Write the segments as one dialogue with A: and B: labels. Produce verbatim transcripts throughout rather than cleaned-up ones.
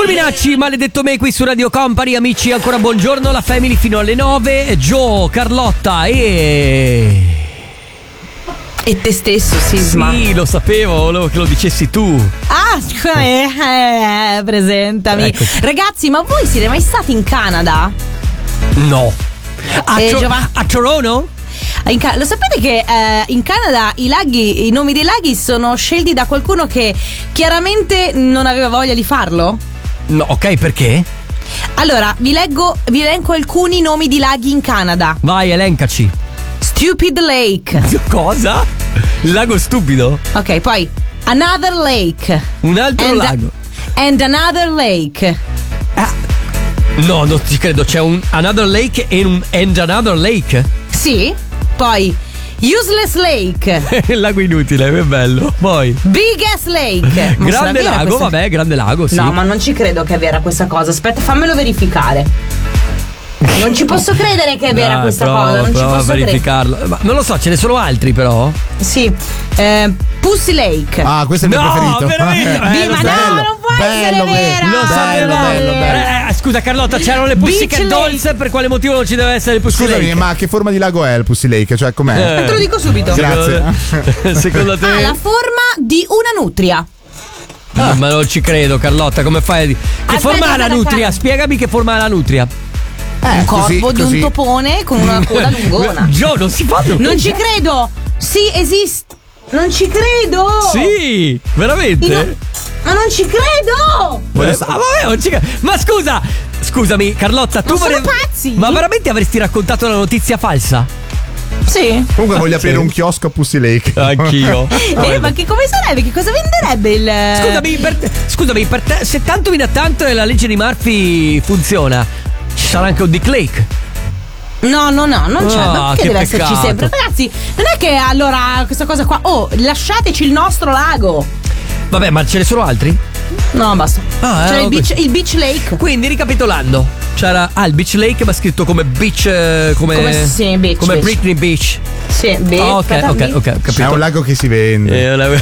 A: Fulminacci, maledetto me qui su Radio Company. Amici, ancora buongiorno, la Family fino alle nove. Joe, Carlotta e...
B: E te stesso, Sisma.
A: Sì, lo sapevo, volevo che lo dicessi tu.
B: Ah, eh, eh, presentami.
A: Eccoci.
B: Ragazzi, ma voi siete mai stati in Canada?
A: No. A,
B: Eh,
A: Tro-
B: Giova-
A: a Toronto?
B: In Ca- lo sapete che eh, in Canada i laghi, i nomi dei laghi sono scelti da qualcuno che chiaramente non aveva voglia di farlo?
A: No, ok, perché?
B: Allora, vi leggo, vi elenco alcuni nomi di laghi in Canada.
A: Vai, elencaci.
B: Stupid Lake.
A: Cosa? Il lago stupido?
B: Ok, poi Another Lake.
A: Un altro
B: And-
A: lago.
B: And Another Lake.
A: No, non ti credo, c'è un Another Lake e un And Another Lake.
B: Sì. Poi Useless Lake.
A: Il lago inutile, è bello. Poi
B: Big Ass Lake. Ma sarà
A: grande
B: vera
A: lago,
B: questa-
A: vabbè, grande lago, sì.
B: No, ma non ci credo che è vera questa cosa. Aspetta, fammelo verificare. Non ci posso credere che è vera
A: Dai,
B: questa
A: prova,
B: cosa. Non ci
A: prova
B: posso
A: a verificarlo. Ma non lo so, ce ne sono altri però.
B: credere. Sì. Eh, Pussy Lake.
C: Ah, questo è il mio
A: No,
C: preferito.
A: veramente?
B: Beh,
A: Eh, lo
B: ma
A: so.
B: no, non può essere
C: bello,
B: vera.
A: Lo
C: bello,
A: sapevamo.
C: bello, bello.
A: Eh, eh, scusa Carlotta, c'erano le Pussycat
B: Beach
A: Dolls.
B: Lake.
A: Per quale motivo non ci deve essere il Pussy
C: Scusami,
A: Lake?
C: ma che forma di lago è il Pussy Lake? Cioè, com'è?
A: Eh.
B: Te lo dico subito.
C: Grazie.
A: Secondo, secondo te?
B: Ha la forma di una nutria.
A: Ah, ma non ci credo, Carlotta, come fai a dire? Che
B: Aspetta,
A: forma ha la
B: aspetta,
A: nutria?
B: aspetta.
A: Spiegami che forma ha la nutria.
B: Un corpo
C: così,
B: di
C: così.
B: un topone con una coda lungona.
A: Gio, non si fa.
B: Non ci credo. Sì, esiste. Non ci credo.
A: Sì, veramente?
B: In- Ma non ci credo.
A: Eh, ma, vabbè, non ci credo. Ma scusa, scusami, Carlotta, tu
B: Ma sono
A: volevi-
B: pazzi?
A: Ma veramente avresti raccontato una notizia falsa?
B: Sì.
C: Comunque voglio aprire un chiosco a Pussy Lake.
A: Anch'io.
B: Eh, ma che come sarebbe? Che cosa venderebbe il.
A: Scusami, per te, scusami, per te, se tanto viene a tanto e la legge di Murphy funziona, ci sarà anche un Dick Lake.
B: No, no, no, non c'è.
A: Ah,
B: Ma perché
A: che
B: deve esserci
A: peccato.
B: sempre? Ragazzi, non è che allora questa cosa qua. Oh, lasciateci il nostro lago.
A: Vabbè, ma ce ne sono altri?
B: No, basta.
A: Ah,
B: C'è
A: eh,
B: il
A: ok.
B: beach, il beach Lake.
A: Quindi, ricapitolando, c'era ah, il Beach Lake, ma scritto come Beach. eh, Come,
B: Come- sì, beach,
A: come
B: beach.
A: Britney Beach.
B: Sì, beh,
A: Ah, ok,
B: aspetta,
A: ok,
B: mi-
A: ok, ho
C: È
A: capito.
C: un lago che si vende.
A: Eh, la-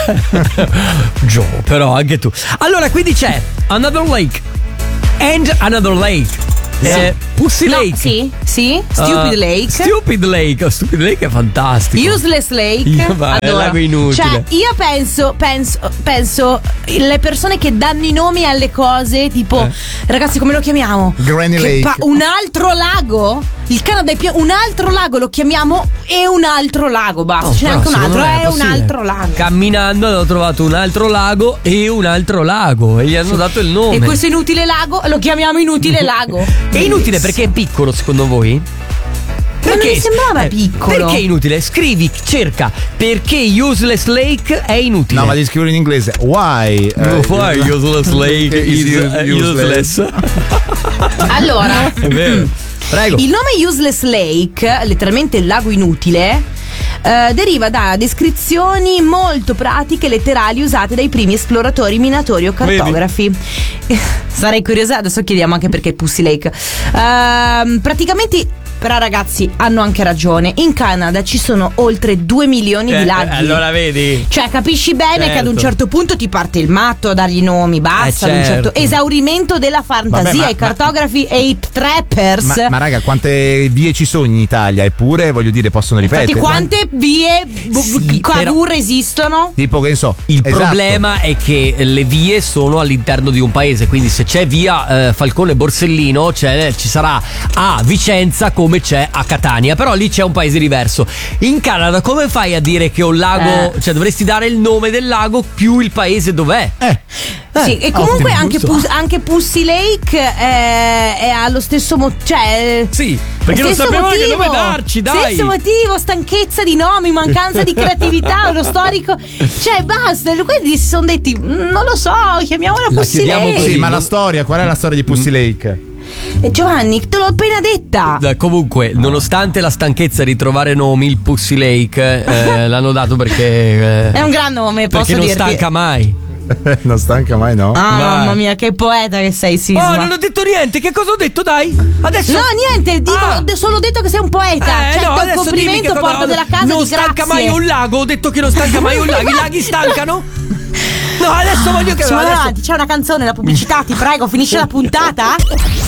A: Gio, però anche tu. Allora, quindi c'è Another Lake and Another Lake. Eh, Pussy
B: No,
A: Lake.
B: sì, sì. Stupid
A: Uh,
B: Lake.
A: Stupid Lake. Oh, Stupid Lake è fantastico.
B: Useless Lake.
A: Io- va, è lago inutile.
B: Cioè, io penso, penso, penso le persone che danno i nomi alle cose, tipo,
A: Eh.
B: ragazzi, come lo chiamiamo?
C: Granny
B: Che
C: Lake.
B: un altro lago? Il Canada è più. Un altro lago lo chiamiamo e un altro lago. Basta.
A: Oh,
B: C'è
A: però
B: anche un
A: secondo
B: altro.
A: me
B: È un
A: possibile.
B: altro lago.
A: Camminando hanno trovato un altro lago e un altro lago e gli hanno dato il nome.
B: E questo inutile lago lo chiamiamo inutile lago.
A: È inutile perché è piccolo, secondo voi?
B: non mi sembrava piccolo.
A: Perché è inutile? Scrivi, cerca perché Useless Lake è inutile.
C: No, ma devi scrivere in inglese. Why?
A: No,
C: eh,
A: why Useless Lake
C: is
A: is
C: useless.
A: useless.
B: Allora,
A: È vero. Prego.
B: il nome Useless Lake, letteralmente il lago inutile, eh, deriva da descrizioni molto pratiche e letterali usate dai primi esploratori, minatori o cartografi. Sarei curiosa, adesso chiediamo anche perché Pussy Lake. Ehm, praticamente, però ragazzi, hanno anche ragione. In Canada ci sono oltre due milioni
A: Eh,
B: di laghi.
A: allora vedi.
B: Cioè, capisci bene che ad un
A: Certo.
B: certo punto ti parte il matto a dargli nomi, basta.
A: Eh,
B: ad un certo
A: certo.
B: esaurimento della fantasia.
C: Vabbè, ma-
B: I cartografi e i trappers.
C: Ma, ma raga, quante vie ci sono in Italia? Eppure, voglio dire, possono ripetere.
B: Infatti, quante vie b-
A: Sì,
B: Cavour esistono?
C: Tipo, che ne so.
A: Il
C: esatto.
A: problema è che le vie sono all'interno di un paese, quindi se c'è via eh, Falcone Borsellino c'è, ci sarà a Vicenza come c'è a Catania, però lì c'è un paese diverso. In Canada come fai a dire che un lago,
B: Eh.
A: cioè dovresti dare il nome del lago più il paese dov'è?
C: Eh.
B: Sì, e comunque
A: ottimo,
B: anche,
A: giusto.
B: Pus- anche Pussy Lake è, è allo stesso motivo. Cioè,
A: Sì, perché non
B: stesso
A: sapevano che
B: motivo,
A: nome darci, dai.
B: Stesso motivo, stanchezza di nomi, mancanza di creatività, uno storico. Cioè, basta. Quindi si sono detti, "Mm, non lo so, chiamiamola
A: La
B: Pussy
A: chiediamo
B: Lake."
A: così.
C: Sì, ma la storia, qual è la storia di Pussy Lake?
B: E Giovanni, te l'ho appena detta.
A: Eh, Comunque, nonostante la stanchezza di trovare nomi, il Pussy Lake eh, l'hanno dato perché. eh,
B: È un gran nome, posso
A: perché non
B: dirti.
A: stanca mai.
C: Non stanca mai, no?
B: Ah,
A: Vai.
B: mamma mia, che poeta che sei, Sisma.
A: Oh, non ho detto niente, che cosa ho detto, dai? Adesso.
B: No, niente, dico,
A: Ah.
B: ho solo detto che sei un poeta.
A: Eh,
B: cioè,
A: no,
B: un
A: adesso dimmi
B: complimento
A: che
B: porto
A: cosa-
B: della casa
A: non
B: di
A: stanca
B: grazie.
A: mai un lago. Ho detto che non stanca mai un lago. I laghi stancano? No, adesso voglio che
B: Siamo
A: adesso...
B: avanti, c'è una canzone, la pubblicità, ti prego, finisce la puntata.